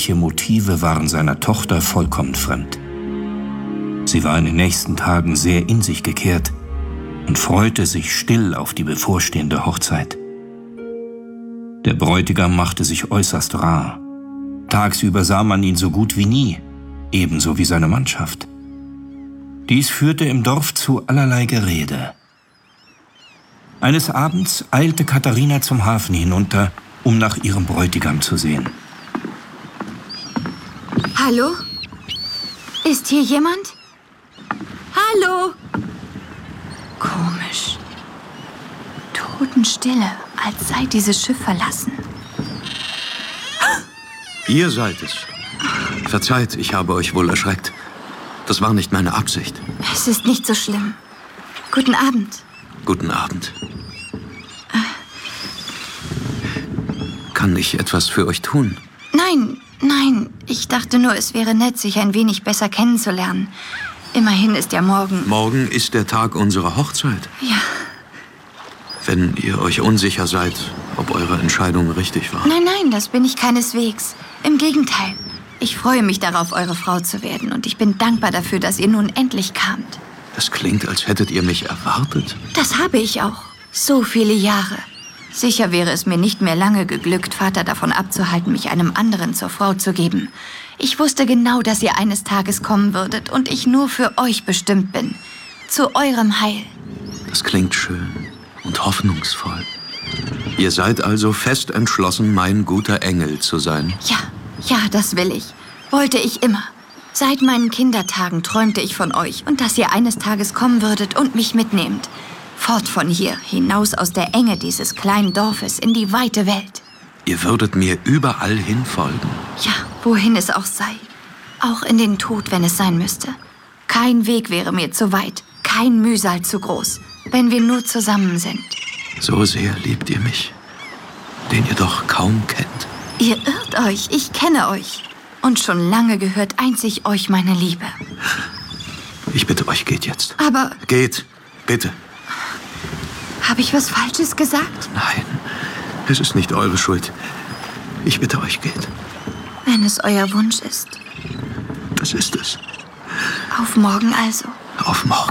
heimliche Motive waren seiner Tochter vollkommen fremd. Sie war in den nächsten Tagen sehr in sich gekehrt und freute sich still auf die bevorstehende Hochzeit. Der Bräutigam machte sich äußerst rar. Tagsüber sah man ihn so gut wie nie, ebenso wie seine Mannschaft. Dies führte im Dorf zu allerlei Gerede. Eines Abends eilte Katharina zum Hafen hinunter, um nach ihrem Bräutigam zu sehen. Hallo? Ist hier jemand? Hallo? Komisch. Totenstille, als sei dieses Schiff verlassen. Ihr seid es. Verzeiht, ich habe euch wohl erschreckt. Das war nicht meine Absicht. Es ist nicht so schlimm. Guten Abend. Guten Abend. Kann ich etwas für euch tun? Nein. Ich dachte nur, es wäre nett, sich ein wenig besser kennenzulernen. Immerhin ist ja morgen... Morgen ist der Tag unserer Hochzeit. Ja. Wenn ihr euch unsicher seid, ob eure Entscheidung richtig war. Nein, das bin ich keineswegs. Im Gegenteil. Ich freue mich darauf, eure Frau zu werden. Und ich bin dankbar dafür, dass ihr nun endlich kamt. Das klingt, als hättet ihr mich erwartet. Das habe ich auch. So viele Jahre. Sicher wäre es mir nicht mehr lange geglückt, Vater davon abzuhalten, mich einem anderen zur Frau zu geben. Ich wusste genau, dass ihr eines Tages kommen würdet und ich nur für euch bestimmt bin. Zu eurem Heil. Das klingt schön und hoffnungsvoll. Ihr seid also fest entschlossen, mein guter Engel zu sein? Ja, das will ich. Wollte ich immer. Seit meinen Kindertagen träumte ich von euch und dass ihr eines Tages kommen würdet und mich mitnehmt. Fort von hier, hinaus aus der Enge dieses kleinen Dorfes in die weite Welt. Ihr würdet mir überall hin folgen? Ja, wohin es auch sei. Auch in den Tod, wenn es sein müsste. Kein Weg wäre mir zu weit, kein Mühsal zu groß, wenn wir nur zusammen sind. So sehr liebt ihr mich, den ihr doch kaum kennt. Ihr irrt euch, ich kenne euch. Und schon lange gehört einzig euch meine Liebe. Ich bitte euch, geht jetzt. Aber... Geht, bitte. Habe ich was Falsches gesagt? Nein, es ist nicht eure Schuld. Ich bitte euch, geht. Wenn es euer Wunsch ist. Das ist es. Auf morgen also. Auf morgen.